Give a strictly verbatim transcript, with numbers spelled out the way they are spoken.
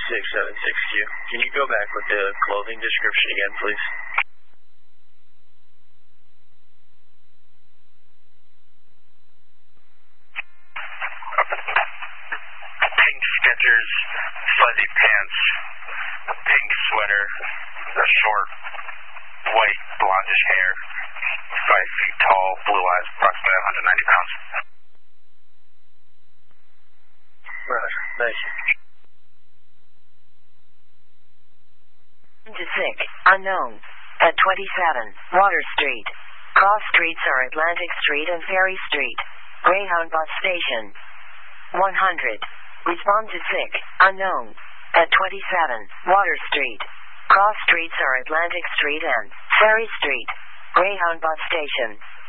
six seven six Q. Can you go back with the clothing description again, please? Pink Skechers, fuzzy pants, pink sweater, a short, white, blondish hair, five feet tall, blue eyes, approximately one hundred ninety pounds. Right, thank you. To six, unknown, at twenty-seven, Water Street. Cross streets are Atlantic Street and Ferry Street. Greyhound Bus Station. one hundred. Respond to six, unknown, at twenty-seven, Water Street. Cross streets are Atlantic Street and Ferry Street. Greyhound Bus Station.